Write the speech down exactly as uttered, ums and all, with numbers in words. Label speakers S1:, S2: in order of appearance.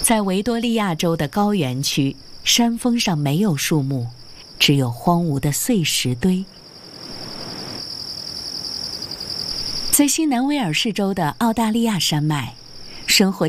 S1: 在维多利亚州的高原区，山峰上没有树木，只有荒芜的碎石堆。在新南威尔士州的澳大利亚山脉，生活